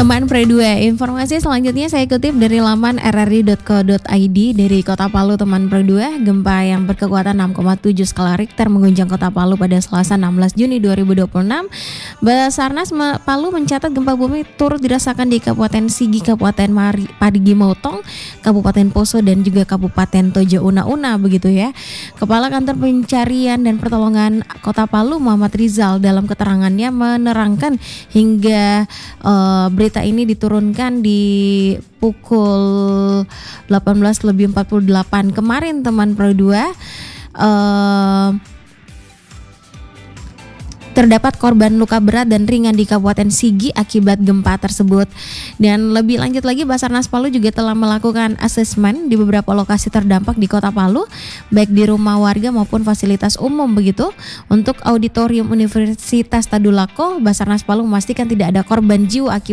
Teman Pre 2, informasi selanjutnya saya kutip dari laman rri.co.id. Dari Kota Palu, teman Pre 2, gempa yang berkekuatan 6,7 skala Richter mengguncang Kota Palu pada Selasa 16 Juni 2026. Basarnas Palu mencatat gempa bumi turut dirasakan di Kabupaten Sigi, Kabupaten Parigi Motong, Kabupaten Poso, dan juga Kabupaten Toja Una begitu ya. Kepala Kantor Pencarian dan Pertolongan Kota Palu, Muhammad Rizal, dalam keterangannya menerangkan hingga berita ini diturunkan di pukul 18:48 kemarin, teman Pro 2. Terdapat korban luka berat dan ringan di Kabupaten Sigi akibat gempa tersebut. Dan lebih lanjut lagi, Basarnas Palu juga telah melakukan asesmen di beberapa lokasi terdampak di Kota Palu, baik di rumah warga maupun fasilitas umum begitu. Untuk auditorium Universitas Tadulako, Basarnas Palu memastikan tidak ada korban jiwa akibat